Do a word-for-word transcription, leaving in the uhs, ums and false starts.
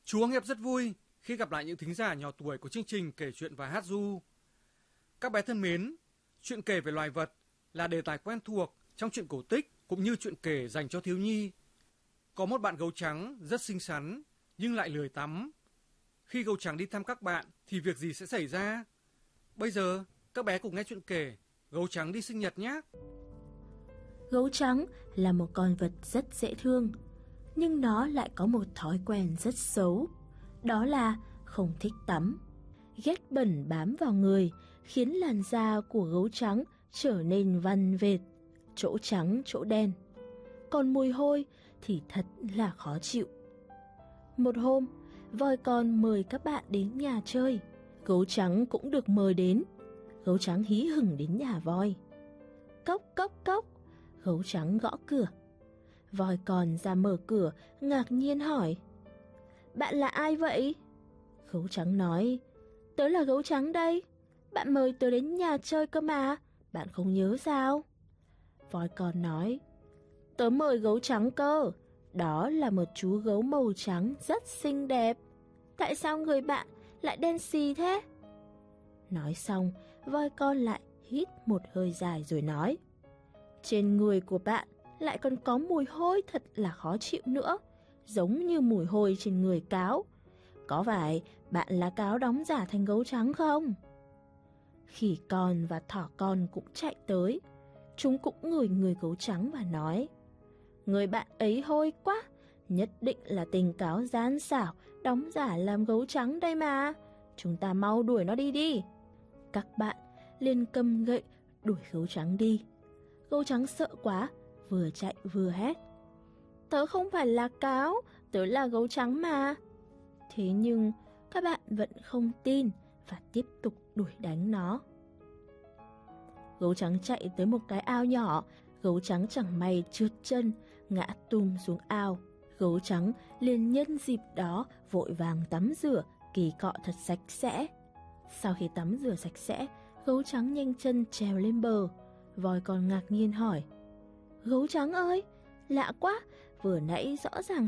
Chú Hiệp rất vui khi gặp lại những thính giả nhỏ tuổi của chương trình kể chuyện và hát ru. Các bé thân mến, chuyện kể về loài vật là đề tài quen thuộc trong truyện cổ tích cũng như chuyện kể dành cho thiếu nhi. Có một bạn gấu trắng rất xinh xắn nhưng lại lười tắm. Khi gấu trắng đi thăm các bạn thì việc gì sẽ xảy ra? Bây giờ các bé cùng nghe chuyện kể Gấu trắng đi sinh nhật nhé. Gấu trắng là một con vật rất dễ thương, nhưng nó lại có một thói quen rất xấu. Đó là không thích tắm. Ghét bẩn bám vào người khiến làn da của gấu trắng trở nên vằn vệt, chỗ trắng chỗ đen. Còn mùi hôi thì thật là khó chịu. Một hôm, voi con mời các bạn đến nhà chơi. Gấu trắng cũng được mời đến. Gấu trắng hí hửng đến nhà voi. Cốc cốc cốc, gấu trắng gõ cửa. Voi con ra mở cửa, ngạc nhiên hỏi: Bạn là ai vậy? Gấu trắng nói: Tớ là gấu trắng đây. Bạn mời tớ đến nhà chơi cơ mà, bạn không nhớ sao? Voi con nói: Tớ mời gấu trắng cơ. Đó là một chú gấu màu trắng rất xinh đẹp. Tại sao người bạn lại đen xì thế? Nói xong, voi con lại hít một hơi dài rồi nói: Trên người của bạn lại còn có mùi hôi thật là khó chịu nữa, giống như mùi hôi trên người cáo. Có phải bạn là cáo đóng giả thành gấu trắng không? Khỉ con và thỏ con cũng chạy tới. Chúng cũng ngửi người gấu trắng và nói: Người bạn ấy hôi quá, nhất định là tình cáo gian xảo đóng giả làm gấu trắng đây mà. Chúng ta mau đuổi nó đi đi. Các bạn liền cầm gậy đuổi gấu trắng đi. Gấu trắng sợ quá, vừa chạy vừa hét: Tớ không phải là cáo, tớ là gấu trắng mà. Thế nhưng các bạn vẫn không tin và tiếp tục đuổi đánh nó. Gấu trắng chạy tới một cái ao nhỏ. Gấu trắng chẳng may trượt chân, ngã tùm xuống ao. Gấu trắng liền nhân dịp đó vội vàng tắm rửa, kỳ cọ thật sạch sẽ. Sau khi tắm rửa sạch sẽ, gấu trắng nhanh chân trèo lên bờ. Voi còn ngạc nhiên hỏi: Gấu trắng ơi, lạ quá, vừa nãy rõ ràng